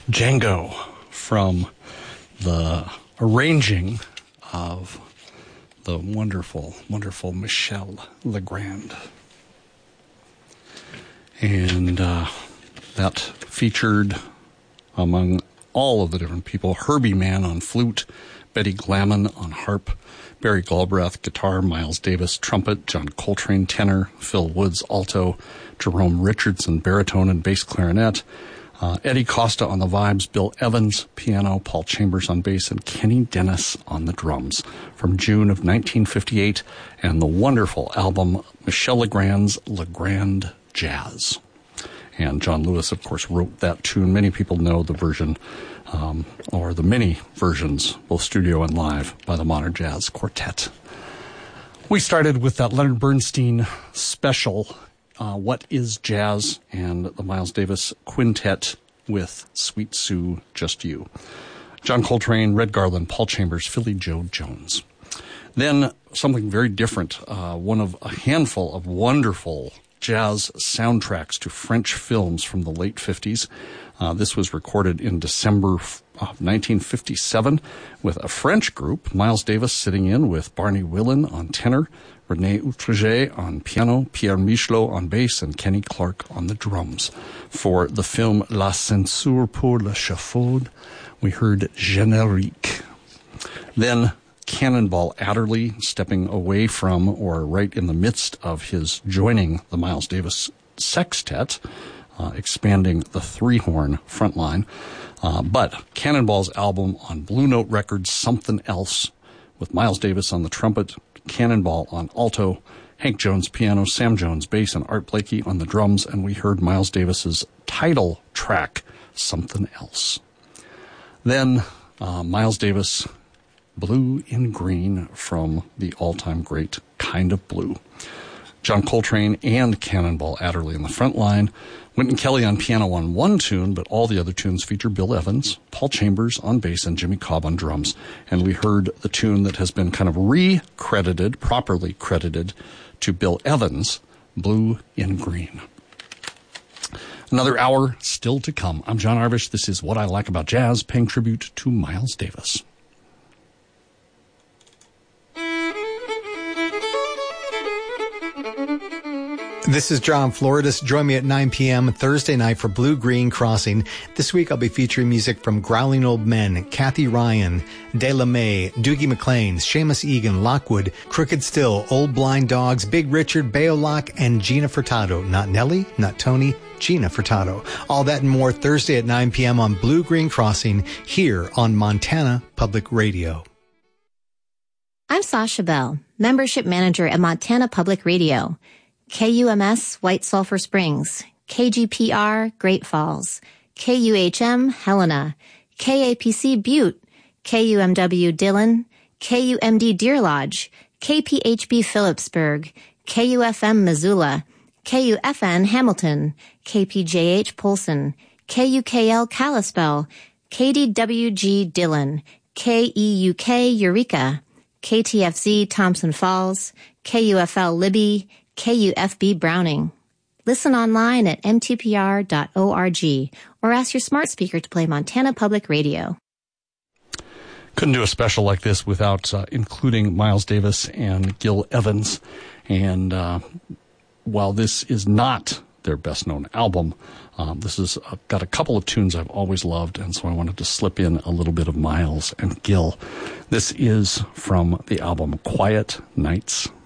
Django from the arranging of the wonderful, wonderful Michel Legrand. And that featured, among all of the different people, Herbie Mann on flute, Betty Glamon on harp, Barry Galbraith guitar, Miles Davis trumpet, John Coltrane tenor, Phil Woods alto, Jerome Richardson baritone and bass clarinet, Eddie Costa on the vibes, Bill Evans piano, Paul Chambers on bass, and Kenny Dennis on the drums, from June of 1958, and the wonderful album Michel Legrand's Legrand Jazz. And John Lewis, of course, wrote that tune. Many people know the version, or the many versions, both studio and live, by the Modern Jazz Quartet. We started with that Leonard Bernstein special, What is Jazz, and the Miles Davis Quintet with Sweet Sue, Just You. John Coltrane, Red Garland, Paul Chambers, Philly Joe Jones. Then something very different, one of a handful of wonderful jazz soundtracks to French films from the late 50s. This was recorded in December of 1957 with a French group, Miles Davis sitting in with Barney Willen on tenor, René Outreger on piano, Pierre Michelot on bass, and Kenny Clark on the drums. For the film La Censure pour l'Échafaud, we heard Générique. Then Cannonball Adderley, stepping away from, or right in the midst of his joining the Miles Davis Sextet, expanding the three-horn front line. But Cannonball's album on Blue Note Records, Something Else, with Miles Davis on the trumpet, Cannonball on alto, Hank Jones piano, Sam Jones bass, and Art Blakey on the drums, and we heard Miles Davis's title track, Something Else. Then Miles Davis, Blue in Green, from the all-time great Kind of Blue. John Coltrane and Cannonball Adderley in the front line. Wynton Kelly on piano on one tune, but all the other tunes feature Bill Evans, Paul Chambers on bass, and Jimmy Cobb on drums. And we heard the tune that has been kind of re-credited, properly credited, to Bill Evans, Blue in Green. Another hour still to come. I'm John Arvish. This is What I Like About Jazz, paying tribute to Miles Davis. This is John Floridis. Join me at 9 p.m. Thursday night for Blue Green Crossing. This week I'll be featuring music from Growling Old Men, Kathy Ryan, De La May, Doogie McLean, Seamus Egan, Lockwood, Crooked Still, Old Blind Dogs, Big Richard, Bayolock, and Gina Furtado. Not Nelly, not Tony, Gina Furtado. All that and more Thursday at 9 p.m. on Blue Green Crossing here on Montana Public Radio. I'm Sasha Bell, Membership Manager at Montana Public Radio. KUMS, White Sulphur Springs, KGPR, Great Falls, KUHM, Helena, KAPC, Butte, KUMW, Dillon, KUMD, Deer Lodge, KPHB, Phillipsburg, KUFM, Missoula, KUFN, Hamilton, KPJH, Polson, KUKL, Kalispell, KDWG, Dillon, KEUK, Eureka, KTFZ, Thompson Falls, KUFL, Libby, KUFB Browning. Listen online at mtpr.org or ask your smart speaker to play Montana Public Radio. Couldn't do a special like this without including Miles Davis and Gil Evans. And while this is not their best-known album, this has got a couple of tunes I've always loved, and so I wanted to slip in a little bit of Miles and Gil. This is from the album Quiet Nights.